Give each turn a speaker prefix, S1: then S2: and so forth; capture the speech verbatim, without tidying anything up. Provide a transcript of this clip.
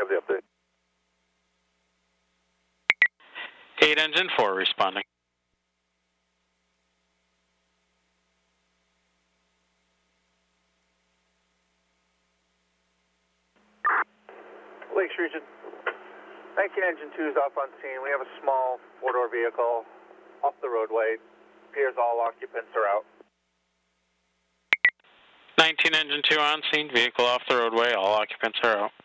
S1: have the update.
S2: eight engine four responding.
S1: Lakes Region. nineteen engine two is off on scene. We have a small four-door vehicle off the roadway. Appears all occupants are out.
S2: nineteen engine two on scene, vehicle off the roadway, all occupants are out.